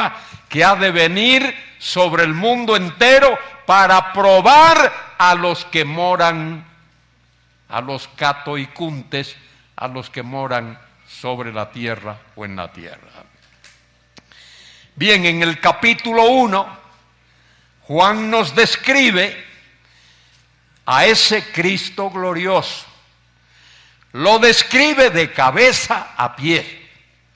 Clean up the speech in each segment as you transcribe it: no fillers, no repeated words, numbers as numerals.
prueba que ha de venir sobre el mundo entero para probar a los que moran, a los catoicuntes, a los que moran sobre la tierra o en la tierra. Bien, en el capítulo 1, Juan nos describe a ese Cristo glorioso. Lo describe de cabeza a pie.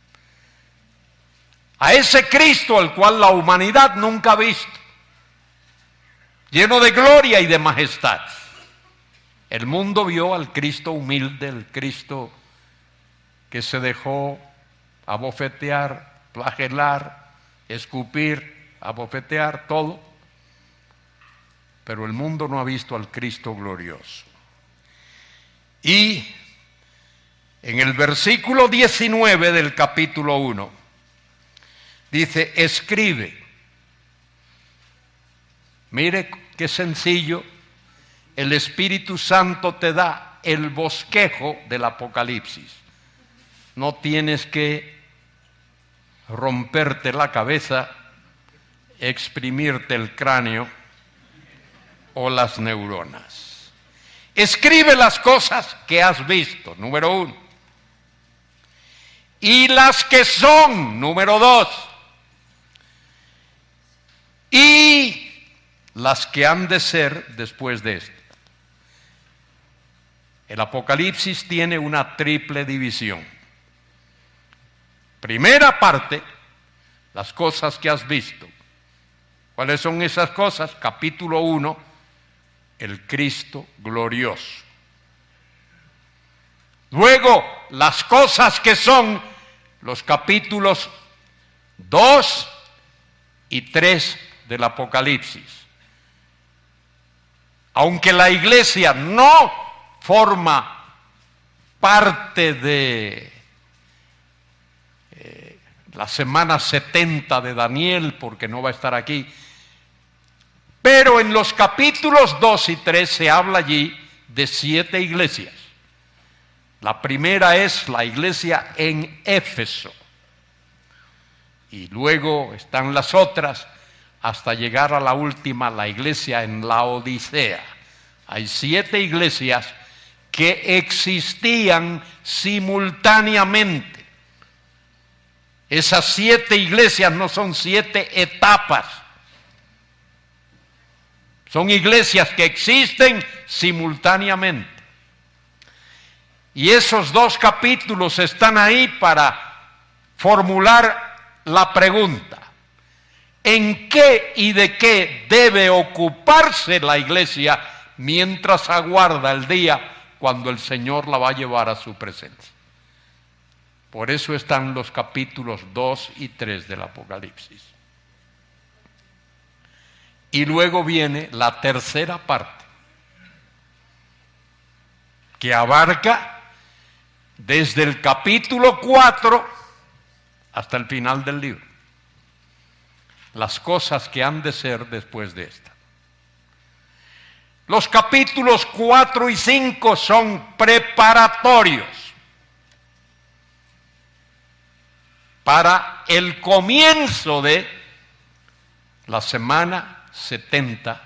A ese Cristo al cual la humanidad nunca ha visto, lleno de gloria y de majestad. El mundo vio al Cristo humilde, el Cristo que se dejó abofetear, flagelar, escupir, abofetear, todo. Pero el mundo no ha visto al Cristo glorioso. Y en el versículo 19 del capítulo 1, dice, escribe. Mire qué sencillo, el Espíritu Santo te da el bosquejo del Apocalipsis. No tienes que romperte la cabeza, exprimirte el cráneo o las neuronas. Escribe las cosas que has visto, número 1. Y las que son, número 2. Y las que han de ser después de esto. El Apocalipsis tiene una triple división. Primera parte, las cosas que has visto. ¿Cuáles son esas cosas? Capítulo 1, el Cristo glorioso. Luego, las cosas que son los capítulos 2 y 3 del Apocalipsis. Aunque la iglesia no forma parte de la semana 70 de Daniel, porque no va a estar aquí, pero en los capítulos 2 y 3 se habla allí de 7 iglesias. La primera es la iglesia en Éfeso, y luego están las otras, hasta llegar a la última, la iglesia en Laodicea. Hay 7 iglesias que existían simultáneamente. Esas 7 iglesias no son 7 etapas. Son iglesias que existen simultáneamente. Y esos 2 capítulos están ahí para formular la pregunta: ¿en qué y de qué debe ocuparse la iglesia mientras aguarda el día cuando el Señor la va a llevar a su presencia? Por eso están los capítulos 2 y 3 del Apocalipsis. Y luego viene la tercera parte, que abarca desde el capítulo 4 hasta el final del libro. Las cosas que han de ser después de esta. Los capítulos 4 y 5 son preparatorios para el comienzo de la semana 70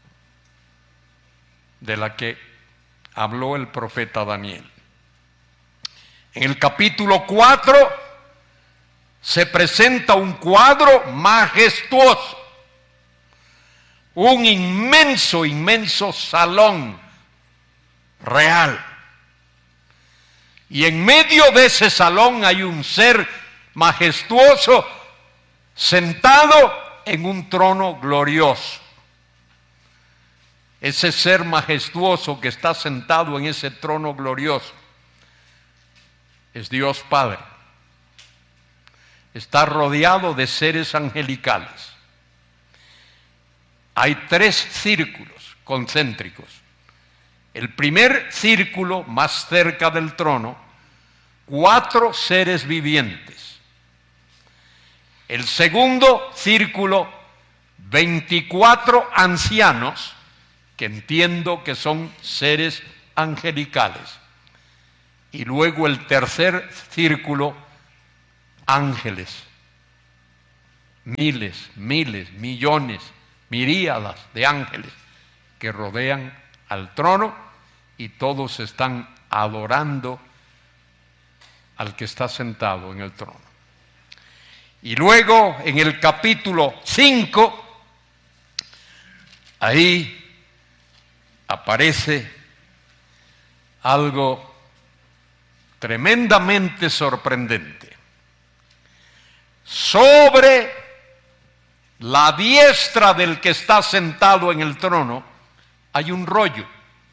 de la que habló el profeta Daniel. En el capítulo 4 se presenta un cuadro majestuoso, un inmenso, inmenso salón real. Y en medio de ese salón hay un ser majestuoso sentado en un trono glorioso. Ese ser majestuoso que está sentado en ese trono glorioso es Dios Padre. Está rodeado de seres angelicales. Hay 3 círculos concéntricos. El primer círculo, más cerca del trono, 4 seres vivientes. El segundo círculo, 24 ancianos, que entiendo que son seres angelicales. Y luego el tercer círculo, ángeles. miles, millones, miríadas de ángeles que rodean al trono y todos están adorando al que está sentado en el trono. Y luego en el capítulo 5, ahí aparece algo tremendamente sorprendente. Sobre la diestra del que está sentado en el trono hay un rollo.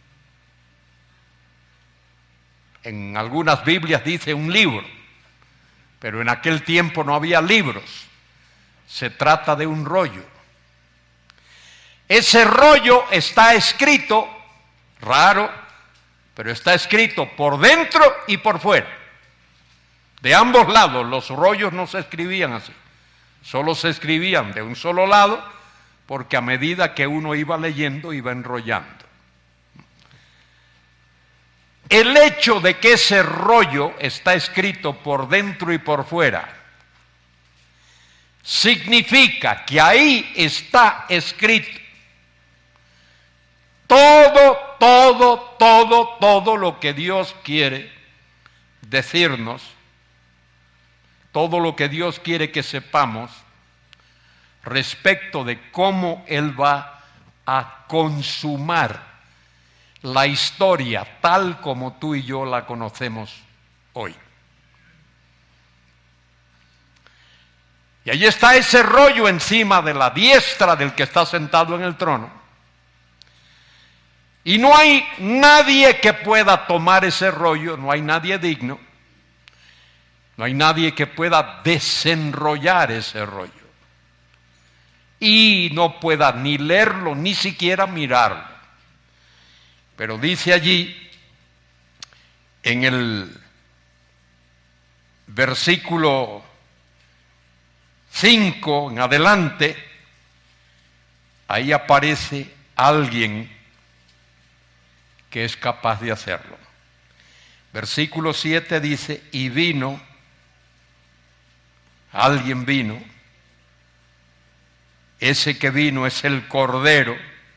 En algunas Biblias dice un libro, pero en aquel tiempo no había libros. Se trata de un rollo. Ese rollo está escrito, raro, pero está escrito por dentro y por fuera. De ambos lados, los rollos no se escribían así. Solo se escribían de un solo lado, porque a medida que uno iba leyendo, iba enrollando. El hecho de que ese rollo está escrito por dentro y por fuera significa que ahí está escrito todo lo que Dios quiere decirnos, todo lo que Dios quiere que sepamos respecto de cómo Él va a consumar la historia tal como tú y yo la conocemos hoy. Y ahí está ese rollo encima de la diestra del que está sentado en el trono. Y no hay nadie que pueda tomar ese rollo, no hay nadie digno, no hay nadie que pueda desenrollar ese rollo. Y no pueda ni leerlo, ni siquiera mirarlo. Pero dice allí, en el versículo 5 en adelante, ahí aparece alguien que es capaz de hacerlo. Versículo 7 dice, y vino, alguien vino, ese que vino es el Cordero,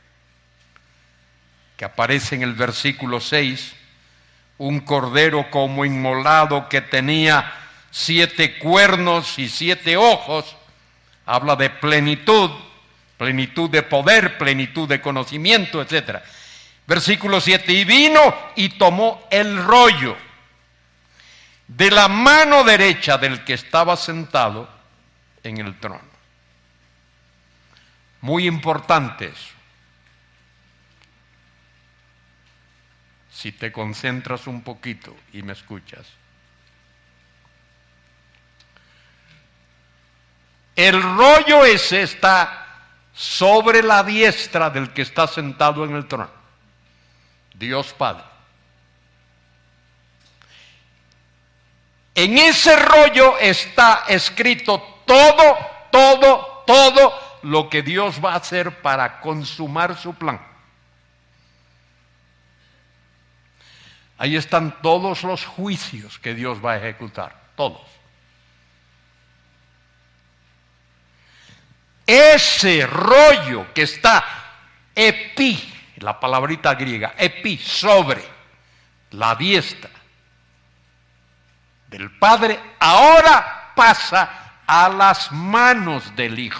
que aparece en el versículo 6, un cordero como inmolado que tenía 7 cuernos y 7 ojos, habla de plenitud, plenitud de poder, plenitud de conocimiento, etc. Versículo 7, y vino y tomó el rollo de la mano derecha del que estaba sentado en el trono. Muy importante eso. Si te concentras un poquito y me escuchas. El rollo ese está sobre la diestra del que está sentado en el trono, Dios Padre. En ese rollo está escrito todo lo que Dios va a hacer para consumar su plan. Ahí están todos los juicios que Dios va a ejecutar, todos. Ese rollo que está epi, la palabrita griega, epi, sobre la diestra del Padre, ahora pasa a las manos del Hijo.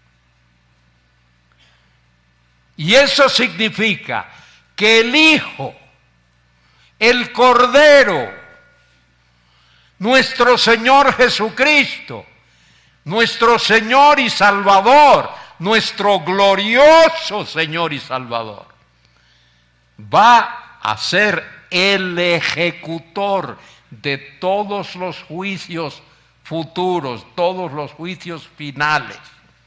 Y eso significa que el Hijo, el Cordero, nuestro Señor Jesucristo, nuestro Señor y Salvador, nuestro glorioso Señor y Salvador, va a ser el ejecutor de todos los juicios futuros, todos los juicios finales.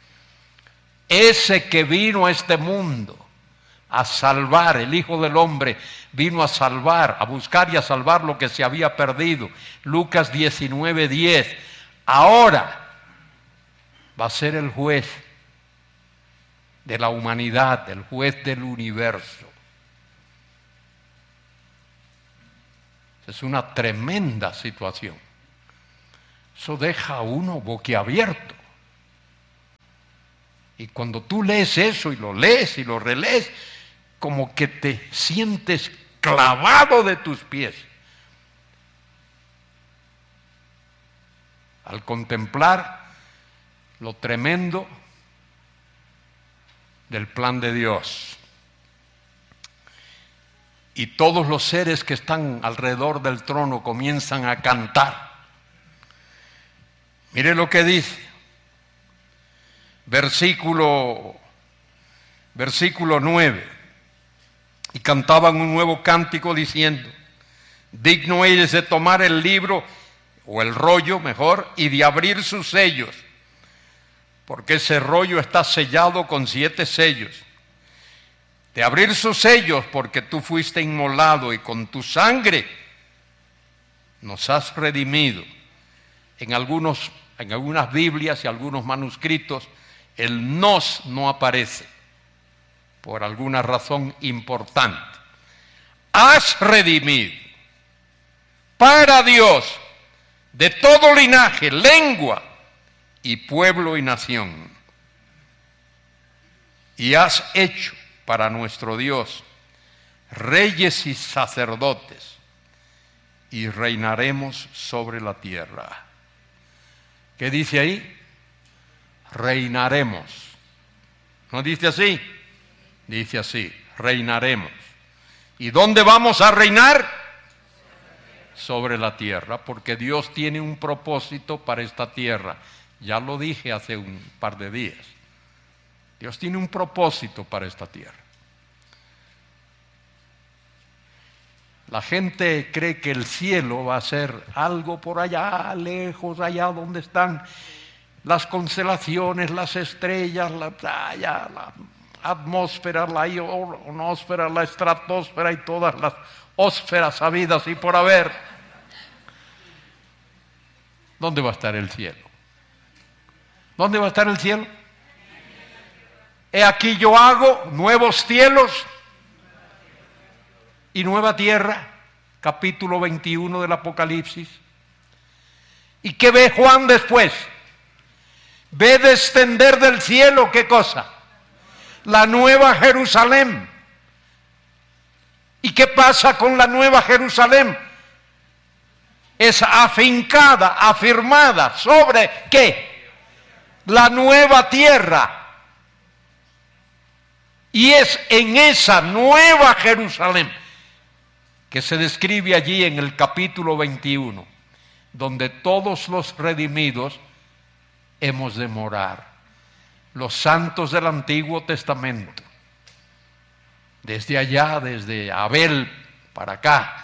Ese que vino a este mundo a salvar, el Hijo del Hombre vino a salvar, a buscar y a salvar lo que se había perdido. Lucas 19:10. Ahora va a ser el juez de la humanidad, el juez del universo. Es una tremenda situación. Eso deja a uno boquiabierto. Y cuando tú lees eso y lo lees y lo relees, como que te sientes clavado de tus pies al contemplar lo tremendo del plan de Dios. Y todos los seres que están alrededor del trono comienzan a cantar. Mire lo que dice, versículo 9. Y cantaban un nuevo cántico diciendo: digno eres de tomar el libro, o el rollo mejor, y de abrir sus sellos, porque ese rollo está sellado con 7 sellos. De abrir sus sellos, porque tú fuiste inmolado y con tu sangre nos has redimido. En algunas Biblias y algunos manuscritos el nos no aparece por alguna razón importante. Has redimido para Dios de todo linaje, lengua y pueblo y nación. Y has hecho para nuestro Dios reyes y sacerdotes, y reinaremos sobre la tierra. ¿Qué dice ahí? Reinaremos. ¿No dice así? Dice así, reinaremos. ¿Y dónde vamos a reinar? Sobre la tierra, porque Dios tiene un propósito para esta tierra. Ya lo dije hace un par de días. Dios tiene un propósito para esta tierra. La gente cree que el cielo va a ser algo por allá, lejos, allá donde están las constelaciones, las estrellas, la atmósfera, la ionosfera, la estratosfera y todas las ósferas habidas y por haber. ¿Dónde va a estar el cielo? ¿Dónde va a estar el cielo? He aquí yo hago nuevos cielos y nueva tierra, capítulo 21 del Apocalipsis. ¿Y qué ve Juan después? Ve descender del cielo, ¿qué cosa? La nueva Jerusalén. ¿Y qué pasa con la nueva Jerusalén? Es afincada, afirmada, ¿sobre qué? La nueva tierra. Y es en esa nueva Jerusalén que se describe allí en el capítulo 21, donde todos los redimidos hemos de morar. Los santos del Antiguo Testamento, desde allá, desde Abel para acá,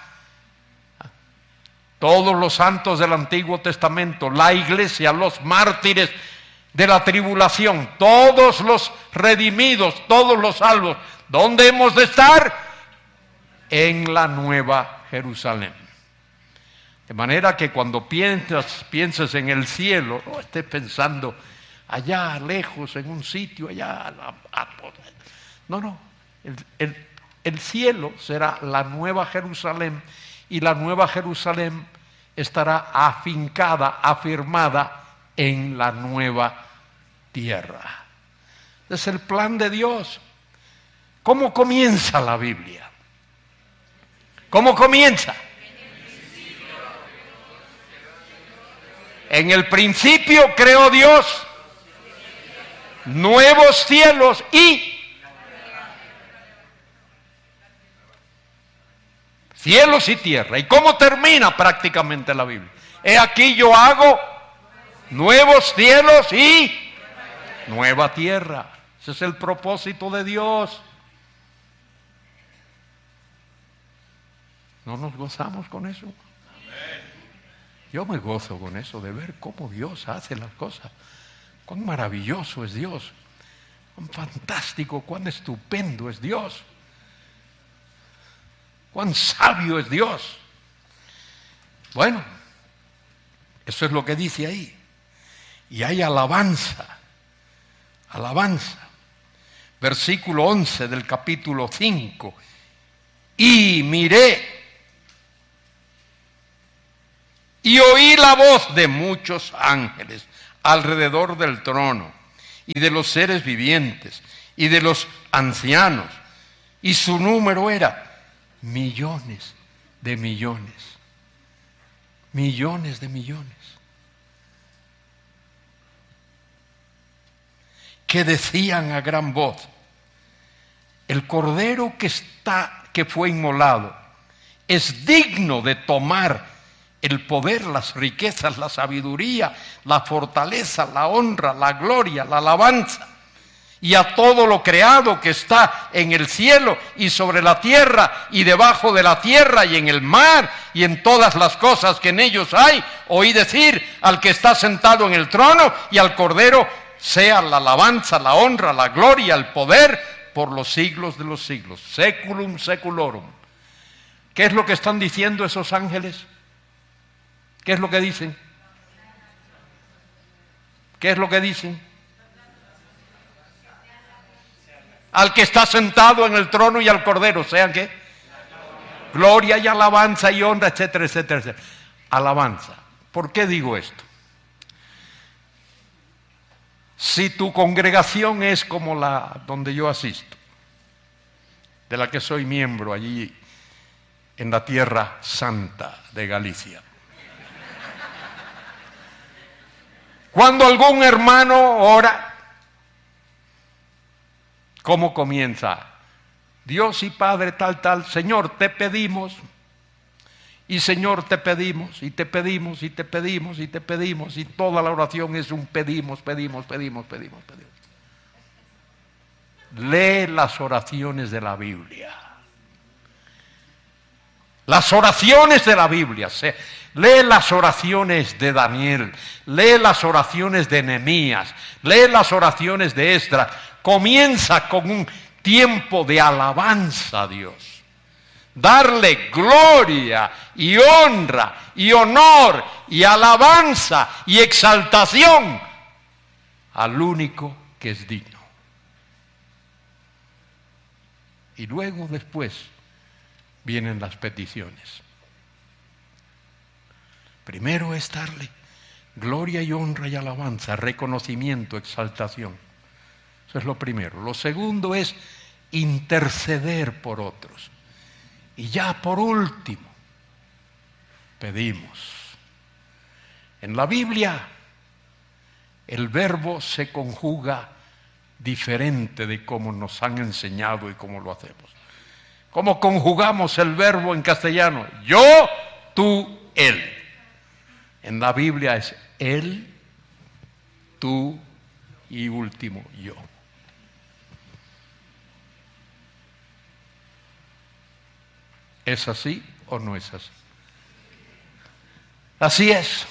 todos los santos del Antiguo Testamento, la iglesia, los mártires de la tribulación, todos los redimidos, todos los salvos, ¿dónde hemos de estar? En la nueva Jerusalén. De manera que cuando pienses en el cielo, no estés pensando allá lejos, en un sitio allá. No. El cielo será la nueva Jerusalén, y la nueva Jerusalén estará afincada, afirmada en la nueva tierra. Es el plan de Dios. ¿Cómo comienza la Biblia? ¿Cómo comienza? En el principio creó Dios nuevos cielos y cielos y tierra. ¿Y cómo termina prácticamente la Biblia? He aquí yo hago nuevos cielos y nueva tierra. Ese es el propósito de Dios. ¿No nos gozamos con eso? Yo me gozo con eso, de ver cómo Dios hace las cosas. Cuán maravilloso es Dios. Cuán fantástico, cuán estupendo es Dios. Cuán sabio es Dios. Bueno, eso es lo que dice ahí. Y hay alabanza. Alabanza. Versículo 11 del capítulo 5. Y miré y oí la voz de muchos ángeles alrededor del trono y de los seres vivientes, y de los ancianos. Y su número era millones de millones. Millones de millones. Que decían a gran voz: el cordero que fue inmolado es digno de tomar el poder, las riquezas, la sabiduría, la fortaleza, la honra, la gloria, la alabanza, y a todo lo creado que está en el cielo y sobre la tierra y debajo de la tierra y en el mar y en todas las cosas que en ellos hay. Oí decir al que está sentado en el trono y al cordero: sea la alabanza, la honra, la gloria, el poder por los siglos de los siglos. Seculum seculorum. ¿Qué es lo que están diciendo esos ángeles? ¿Qué es lo que dicen? ¿Qué es lo que dicen? Al que está sentado en el trono y al cordero, ¿sean qué? Gloria y alabanza y honra, etcétera, etcétera, etcétera. Alabanza. ¿Por qué digo esto? Si tu congregación es como la donde yo asisto, de la que soy miembro allí en la Tierra Santa de Galicia, cuando algún hermano ora, ¿cómo comienza? Dios y Padre tal, tal, Señor, te pedimos, y Señor, te pedimos, y te pedimos, y te pedimos, y te pedimos, y toda la oración es un pedimos, pedimos, pedimos, pedimos, pedimos. Lee las oraciones de la Biblia. Las oraciones de la Biblia. Lee las oraciones de Daniel, lee las oraciones de Nehemías, lee las oraciones de Esdras. Comienza con un tiempo de alabanza a Dios. Darle gloria y honra y honor y alabanza y exaltación al único que es digno. Y luego después vienen las peticiones. Primero es darle gloria y honra y alabanza, reconocimiento, exaltación. Eso es lo primero. Lo segundo es interceder por otros. Y ya por último, pedimos. En la Biblia, el verbo se conjuga diferente de cómo nos han enseñado y cómo lo hacemos. ¿Cómo conjugamos el verbo en castellano? Yo, tú, él. En la Biblia es él, tú y último yo. ¿Es así o no es así? Así es.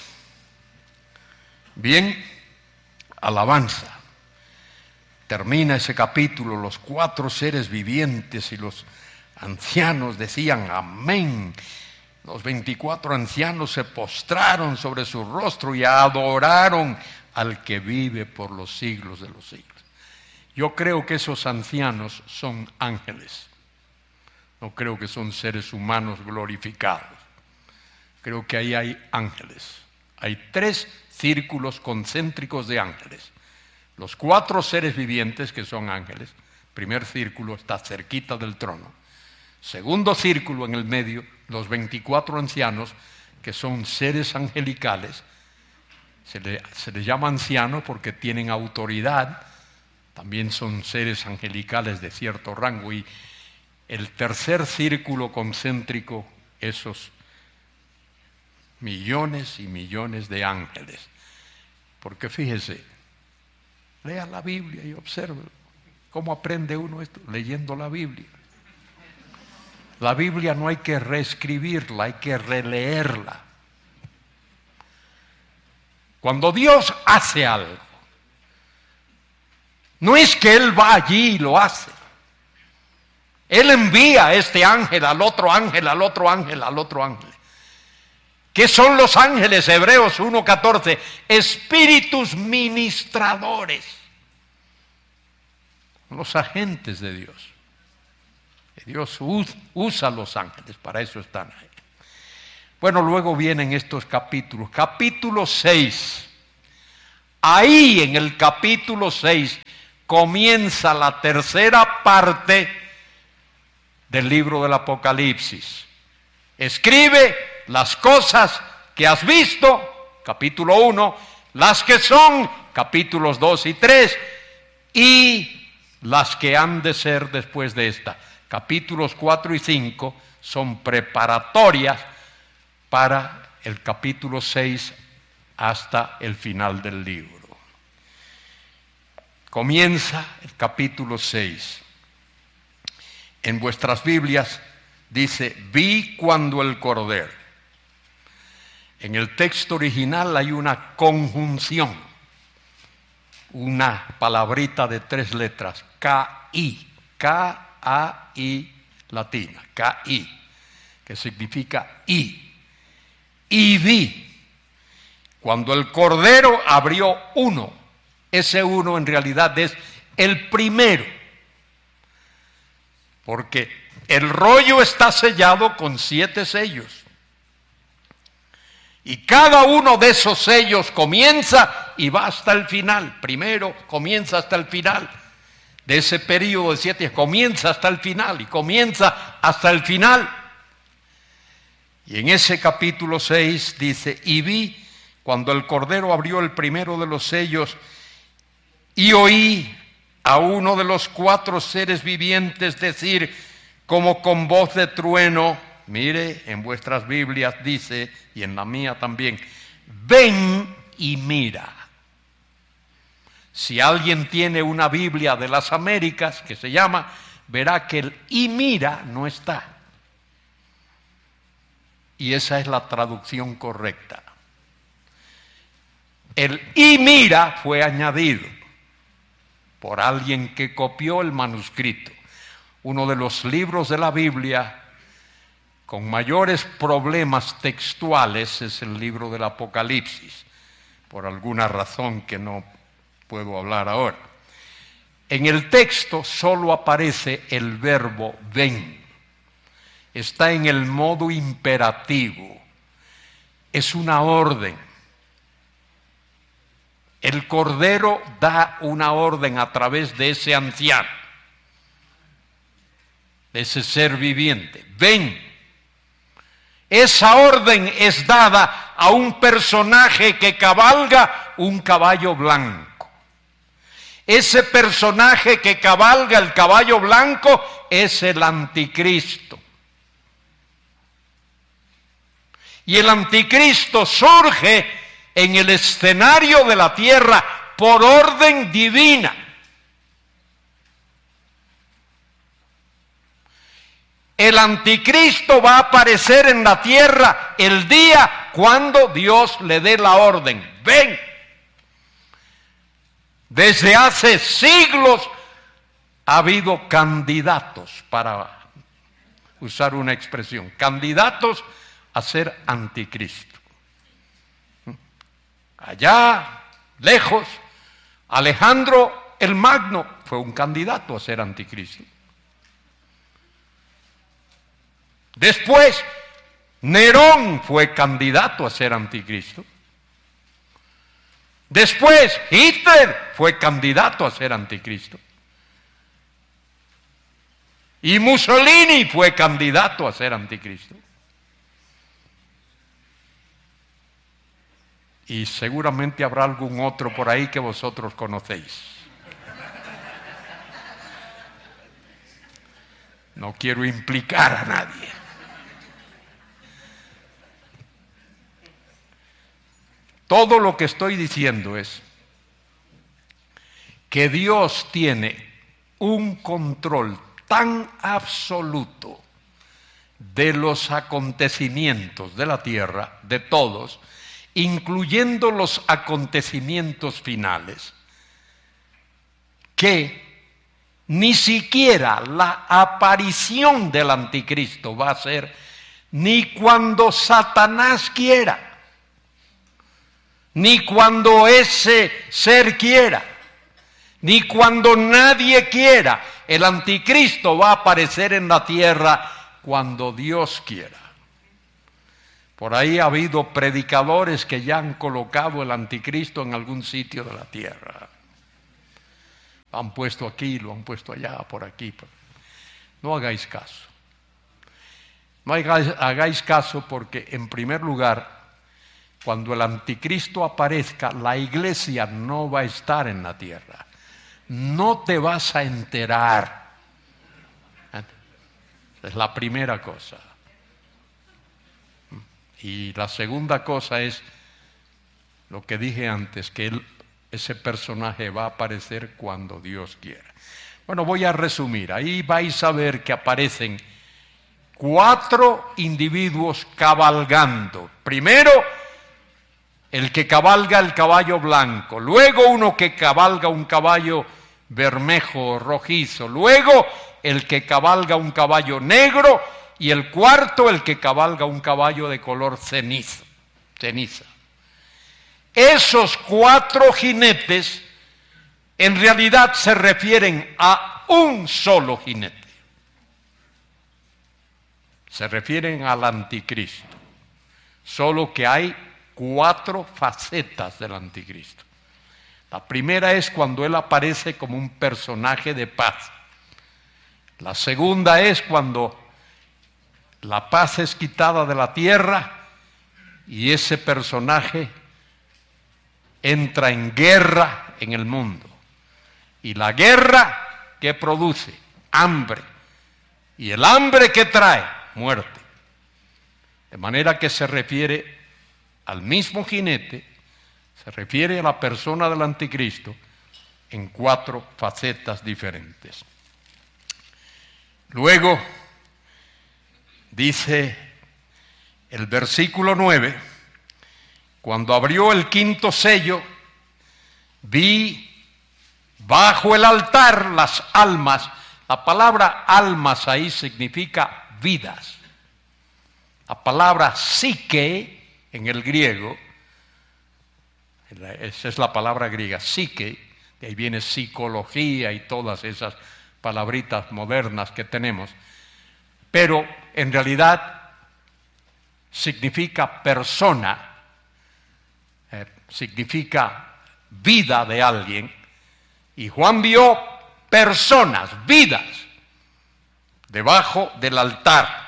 Bien, alabanza. Termina ese capítulo, los 4 seres vivientes y los ancianos decían amén. Los 24 ancianos se postraron sobre su rostro y adoraron al que vive por los siglos de los siglos. Yo creo que esos ancianos son ángeles. No creo que son seres humanos glorificados. Creo que ahí hay ángeles. Hay 3 círculos concéntricos de ángeles. Los 4 seres vivientes que son ángeles. Primer círculo está cerquita del trono. Segundo círculo en el medio, los 24 ancianos que son seres angelicales. Se les llama ancianos porque tienen autoridad. También son seres angelicales de cierto rango. Y el tercer círculo concéntrico, esos millones y millones de ángeles. Porque fíjese, lea la Biblia y observe cómo aprende uno esto, leyendo la Biblia. La Biblia no hay que reescribirla, hay que releerla. Cuando Dios hace algo, no es que Él va allí y lo hace. Él envía a este ángel, al otro ángel, al otro ángel, al otro ángel. ¿Qué son los ángeles? Hebreos 1:14. Espíritus ministradores. Los agentes de Dios. Dios usa a los ángeles, para eso están ahí. Bueno, luego vienen estos capítulos. Capítulo 6 Ahí en el capítulo 6 comienza la tercera parte del libro del Apocalipsis. Escribe las cosas que has visto, capítulo 1, las que son, capítulos 2 y 3, y las que han de ser después de esta. Capítulos 4 y 5 son preparatorias para el capítulo 6 hasta el final del libro. Comienza el capítulo 6. En vuestras Biblias dice, vi cuando el Cordero. En el texto original hay una conjunción, una palabrita de 3 letras, K-I, K-A-I latina, K-I, que significa I. Y vi, cuando el Cordero abrió uno, ese uno en realidad es el primero, porque el rollo está sellado con 7 sellos. Y cada uno de esos sellos comienza y va hasta el final. Primero comienza hasta el final. De ese periodo de 7 comienza hasta el final y comienza hasta el final. Y en ese capítulo 6 dice, y vi cuando el Cordero abrió el primero de los sellos y oí a uno de los 4 seres vivientes decir como con voz de trueno, mire, en vuestras Biblias dice, y en la mía también, ven y mira. Si alguien tiene una Biblia de las Américas que se llama, verá que el y mira no está. Y esa es la traducción correcta. El y mira fue añadido por alguien que copió el manuscrito. Uno de los libros de la Biblia con mayores problemas textuales es el libro del Apocalipsis, por alguna razón que no puedo hablar ahora. En el texto solo aparece el verbo ven. Está en el modo imperativo. Es una orden. El Cordero da una orden a través de ese anciano, de ese ser viviente. Ven. Esa orden es dada a un personaje que cabalga un caballo blanco. Ese personaje que cabalga el caballo blanco es el anticristo. Y el anticristo surge en el escenario de la tierra por orden divina. El anticristo va a aparecer en la tierra el día cuando Dios le dé la orden. Ven. Desde hace siglos ha habido candidatos, para usar una expresión, candidatos a ser anticristo. Allá, lejos, Alejandro el Magno fue un candidato a ser anticristo. Después, Nerón fue candidato a ser anticristo. Después, Hitler fue candidato a ser anticristo. Y Mussolini fue candidato a ser anticristo. Y seguramente habrá algún otro por ahí que vosotros conocéis. No quiero implicar a nadie. Todo lo que estoy diciendo es que Dios tiene un control tan absoluto de los acontecimientos de la tierra, de todos, incluyendo los acontecimientos finales, que ni siquiera la aparición del anticristo va a ser ni cuando Satanás quiera, ni cuando ese ser quiera, ni cuando nadie quiera. El anticristo va a aparecer en la tierra cuando Dios quiera. Por ahí ha habido predicadores que ya han colocado el anticristo en algún sitio de la tierra. Lo han puesto aquí, lo han puesto allá, por aquí. No hagáis caso. No hagáis caso porque, en primer lugar, cuando el anticristo aparezca, la iglesia no va a estar en la tierra. No te vas a enterar. Es la primera cosa. Y la segunda cosa es lo que dije antes, que ese personaje va a aparecer cuando Dios quiera. Bueno, voy a resumir. Ahí vais a ver que aparecen 4 individuos cabalgando. Primero, el que cabalga el caballo blanco. Luego, uno que cabalga un caballo bermejo, rojizo. Luego, el que cabalga un caballo negro. Y el cuarto, el que cabalga un caballo de color ceniza. Esos 4 jinetes en realidad se refieren a un solo jinete. Se refieren al anticristo. Solo que hay 4 facetas del anticristo. La primera es cuando él aparece como un personaje de paz. La segunda es cuando la paz es quitada de la tierra y ese personaje entra en guerra en el mundo. Y la guerra, ¿qué produce? Hambre. Y el hambre, ¿qué trae? Muerte. De manera que se refiere al mismo jinete, se refiere a la persona del anticristo en 4 facetas diferentes. Luego, dice el versículo 9, cuando abrió el 5.º sello, vi bajo el altar las almas. La palabra almas ahí significa vidas. La palabra psique en el griego, esa es la palabra griega, psique, de ahí viene psicología y todas esas palabritas modernas que tenemos, pero en realidad significa persona, significa vida de alguien, y Juan vio personas, vidas, debajo del altar.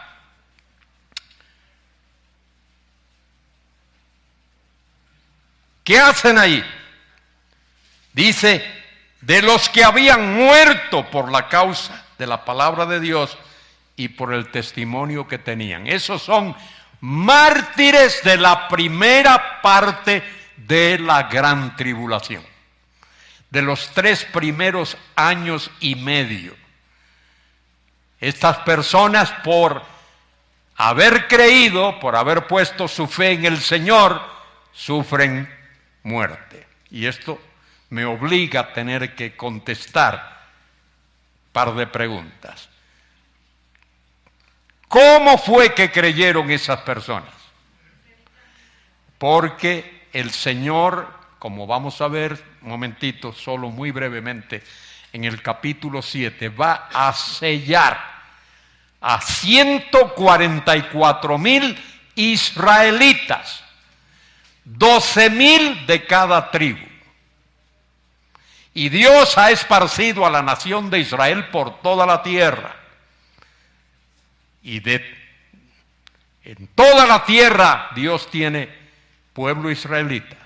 ¿Qué hacen ahí? Dice, de los que habían muerto por la causa de la palabra de Dios y por el testimonio que tenían. Esos son mártires de la primera parte de la gran tribulación, de los 3 primeros años y medio. Estas personas, por haber creído, por haber puesto su fe en el Señor, sufren muerte. Y esto me obliga a tener que contestar un par de preguntas. ¿Cómo fue que creyeron esas personas? Porque el Señor, como vamos a ver un momentito, solo muy brevemente, en el capítulo 7, va a sellar a 144,000 israelitas, 12,000 de cada tribu. Y Dios ha esparcido a la nación de Israel por toda la tierra. Y en toda la tierra Dios tiene pueblo israelita.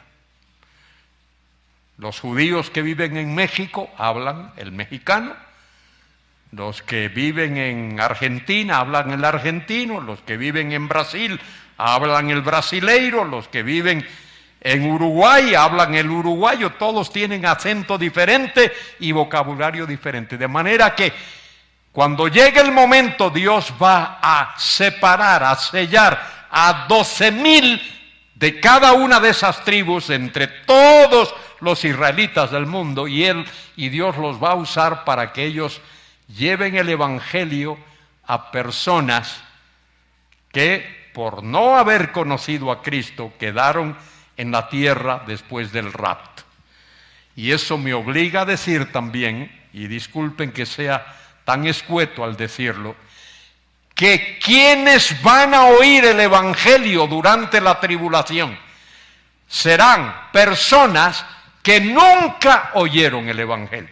Los judíos que viven en México hablan el mexicano. Los que viven en Argentina hablan el argentino. Los que viven en Brasil hablan el brasileiro. Los que viven en Uruguay hablan el uruguayo. Todos tienen acento diferente y vocabulario diferente. De manera que cuando llegue el momento, Dios va a separar, a sellar a 12,000 de cada una de esas tribus entre todos los israelitas del mundo, y Dios los va a usar para que ellos lleven el evangelio a personas que, por no haber conocido a Cristo, quedaron en la tierra después del rapto. Y eso me obliga a decir también, y disculpen que sea tan escueto al decirlo, que quienes van a oír el Evangelio durante la tribulación serán personas que nunca oyeron el Evangelio.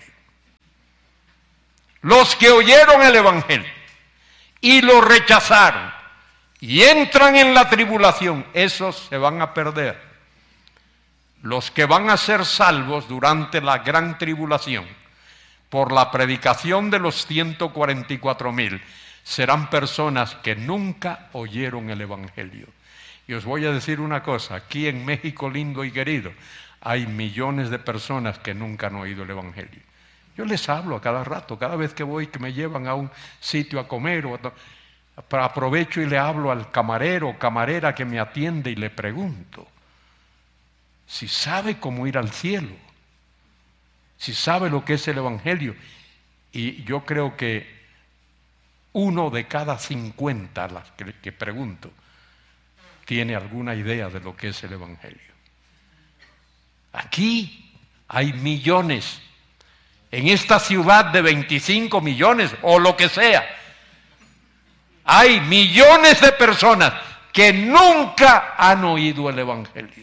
Los que oyeron el Evangelio y lo rechazaron y entran en la tribulación, esos se van a perder. Los que van a ser salvos durante la gran tribulación por la predicación de los 144,000 serán personas que nunca oyeron el Evangelio. Y os voy a decir una cosa, aquí en México lindo y querido, hay millones de personas que nunca han oído el Evangelio. Yo les hablo a cada rato, cada vez que voy, que me llevan a un sitio a comer, aprovecho y le hablo al camarero o camarera que me atiende y le pregunto si sabe cómo ir al cielo, si sabe lo que es el Evangelio. Y yo creo que 1 de cada 50 a las que pregunto tiene alguna idea de lo que es el Evangelio. Aquí hay millones, en esta ciudad de 25 millones o lo que sea, hay millones de personas que nunca han oído el Evangelio.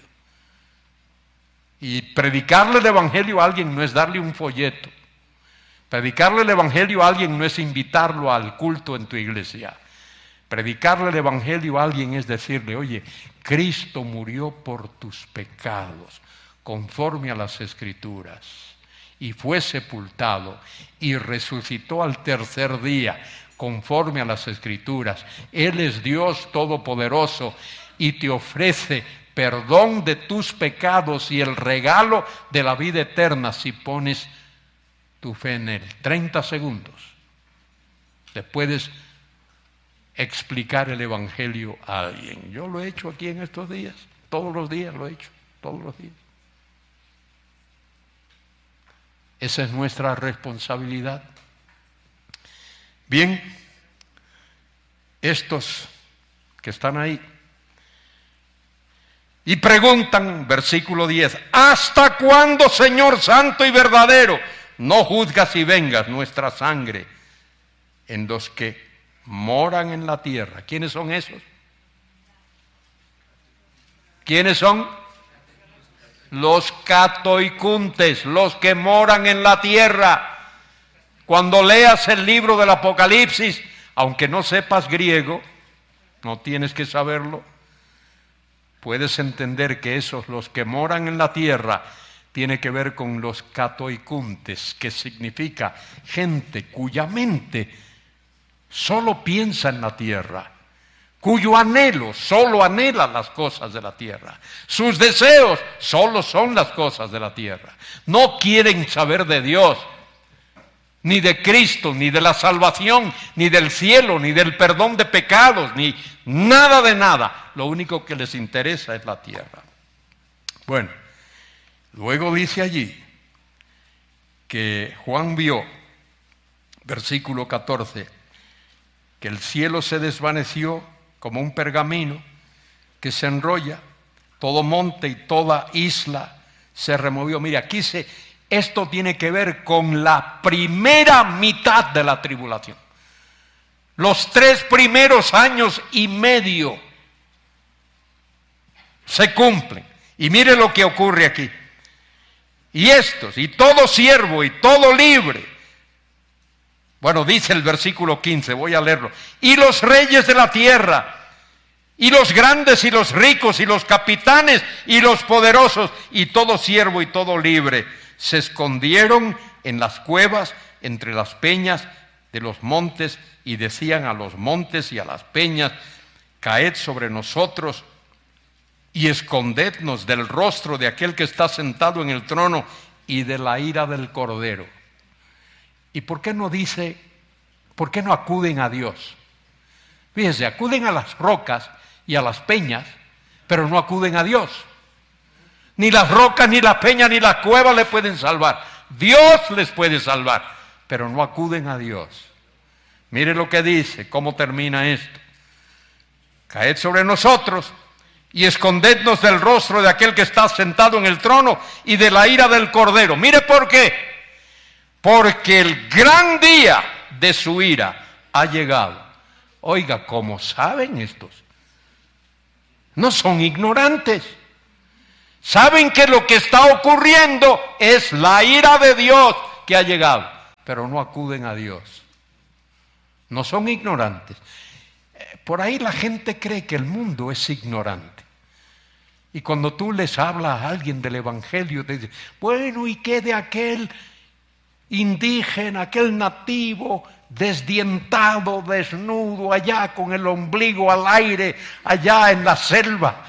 Y predicarle el Evangelio a alguien no es darle un folleto. Predicarle el Evangelio a alguien no es invitarlo al culto en tu iglesia. Predicarle el Evangelio a alguien es decirle, oye, Cristo murió por tus pecados, conforme a las Escrituras, y fue sepultado, y resucitó al tercer día, conforme a las Escrituras. Él es Dios Todopoderoso, y te ofrece perdón de tus pecados y el regalo de la vida eterna si pones tu fe en Él. 30 segundos. Te puedes explicar el Evangelio a alguien. Yo lo he hecho aquí en estos días. Todos los días lo he hecho. Todos los días. Esa es nuestra responsabilidad. Bien, estos que están ahí y preguntan, versículo 10, ¿hasta cuándo, Señor santo y verdadero, no juzgas y vengas nuestra sangre en los que moran en la tierra? ¿Quiénes son esos? ¿Quiénes son? Los catoicuntes, los que moran en la tierra. Cuando leas el libro del Apocalipsis, aunque no sepas griego, no tienes que saberlo, puedes entender que esos, los que moran en la tierra, tiene que ver con los catoicuntes, que significa gente cuya mente solo piensa en la tierra, cuyo anhelo solo anhela las cosas de la tierra. Sus deseos solo son las cosas de la tierra. No quieren saber de Dios, ni de Cristo, ni de la salvación, ni del cielo, ni del perdón de pecados, ni nada de nada. Lo único que les interesa es la tierra. Bueno, luego dice allí que Juan vio, versículo 14, que el cielo se desvaneció como un pergamino que se enrolla, todo monte y toda isla se removió. Mira, aquí esto tiene que ver con la primera mitad de la tribulación. Los 3 primeros años y medio se cumplen. Y mire lo que ocurre aquí. Y estos, y todo siervo y todo libre. Bueno, dice el versículo 15, voy a leerlo. Y los reyes de la tierra, y los grandes y los ricos, y los capitanes y los poderosos, y todo siervo y todo libre, se escondieron en las cuevas entre las peñas de los montes y decían a los montes y a las peñas, caed sobre nosotros y escondednos del rostro de aquel que está sentado en el trono y de la ira del Cordero. ¿Y por qué no dice, por qué no acuden a Dios? Fíjense, acuden a las rocas y a las peñas, pero no acuden a Dios. Ni las rocas, ni las peñas, ni las cuevas le pueden salvar. Dios les puede salvar, pero no acuden a Dios. Mire lo que dice, cómo termina esto. Caed sobre nosotros y escondednos del rostro de aquel que está sentado en el trono y de la ira del Cordero. Mire por qué. Porque el gran día de su ira ha llegado. Oiga, ¿cómo saben estos? No son ignorantes. Saben que lo que está ocurriendo es la ira de Dios que ha llegado, pero no acuden a Dios. No son ignorantes. Por ahí la gente cree que el mundo es ignorante. Y cuando tú les hablas a alguien del Evangelio, te dicen, bueno, ¿y qué de aquel indígena, aquel nativo, desdientado, desnudo, allá con el ombligo al aire, allá en la selva?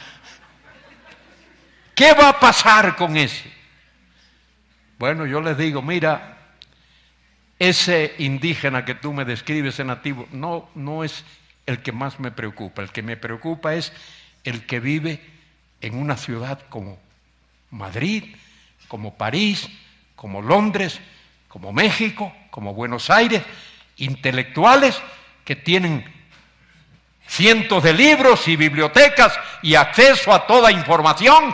¿Qué va a pasar con ese? Bueno, yo les digo, mira, ese indígena que tú me describes, ese nativo, no es el que más me preocupa. El que me preocupa es el que vive en una ciudad como Madrid, como París, como Londres, como México, como Buenos Aires, intelectuales que tienen cientos de libros y bibliotecas y acceso a toda información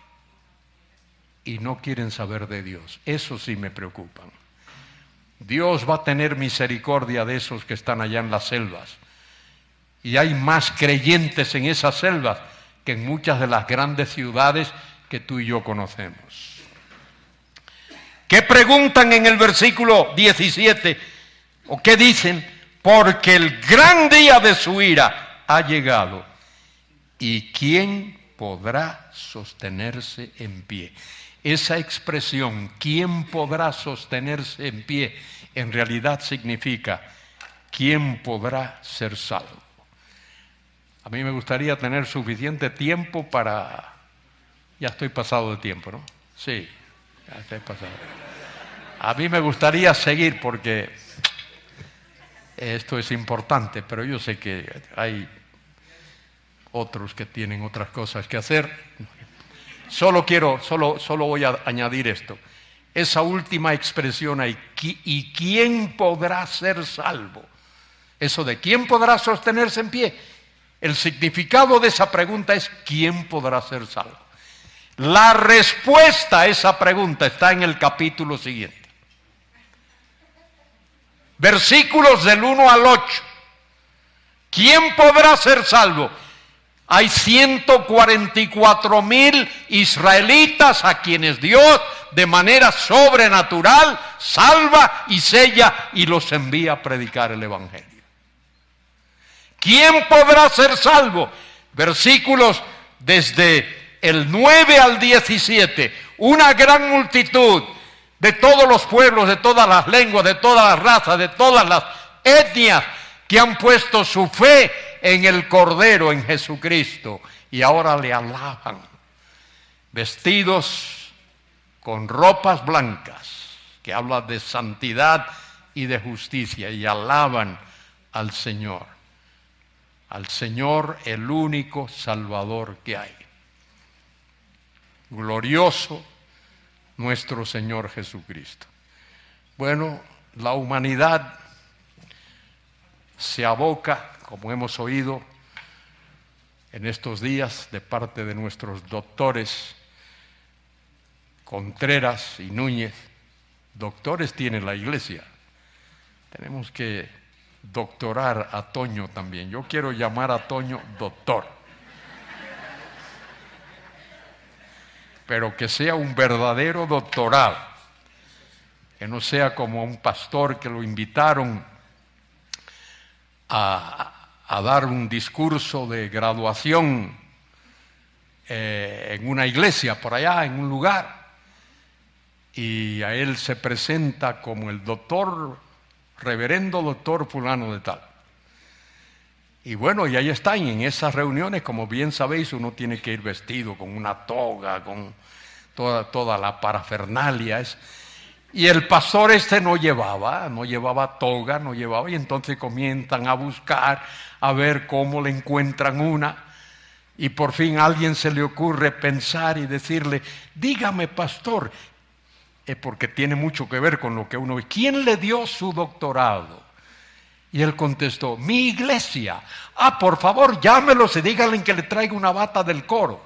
y no quieren saber de Dios. Eso sí me preocupan. Dios va a tener misericordia de esos que están allá en las selvas. Y hay más creyentes en esas selvas que en muchas de las grandes ciudades que tú y yo conocemos. ¿Qué preguntan en el versículo 17? ¿O qué dicen? Porque el gran día de su ira ha llegado. ¿Y quién podrá sostenerse en pie? Esa expresión, ¿quién podrá sostenerse en pie? En realidad significa, ¿quién podrá ser salvo? A mí me gustaría tener suficiente tiempo para... Ya estoy pasado de tiempo, ¿no? Sí, ya estoy pasado. A mí me gustaría seguir porque esto es importante, pero yo sé que hay otros que tienen otras cosas que hacer. Solo voy a añadir esto. Esa última expresión ahí, ¿y quién podrá ser salvo? Eso de ¿quién podrá sostenerse en pie? El significado de esa pregunta es ¿quién podrá ser salvo? La respuesta a esa pregunta está en el capítulo siguiente. Versículos del 1 al 8. ¿Quién podrá ser salvo? Hay 144,000 israelitas a quienes Dios de manera sobrenatural salva y sella y los envía a predicar el Evangelio. ¿Quién podrá ser salvo? Versículos desde el 9 al 17. Una gran multitud de todos los pueblos, de todas las lenguas, de todas las razas, de todas las etnias que han puesto su fe en el Cordero, en Jesucristo, y ahora le alaban, vestidos con ropas blancas, que habla de santidad y de justicia, y alaban al Señor el único Salvador que hay. Glorioso nuestro Señor Jesucristo. Bueno, la humanidad se aboca, como hemos oído en estos días de parte de nuestros doctores Contreras y Núñez. Doctores tiene la iglesia. Tenemos que doctorar a Toño también. Yo quiero llamar a Toño doctor. Pero que sea un verdadero doctorado. Que no sea como un pastor que lo invitaron a dar un discurso de graduación en una iglesia por allá, en un lugar, y a él se presenta como el doctor, reverendo doctor fulano de tal. Y bueno, y ahí está, y en esas reuniones, como bien sabéis, uno tiene que ir vestido con una toga, con toda la parafernalia. Y el pastor no llevaba toga, y entonces comienzan a buscar, a ver cómo le encuentran una, y por fin a alguien se le ocurre pensar y decirle, dígame pastor, porque tiene mucho que ver con lo que uno ve, ¿quién le dio su doctorado? Y él contestó, mi iglesia. Por favor, llámelos y díganle que le traiga una bata del coro.